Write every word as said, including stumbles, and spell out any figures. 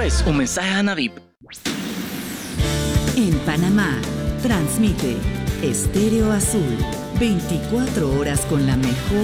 es un mensaje a Anavip. En Panamá, transmite Estéreo Azul, veinticuatro horas con la mejor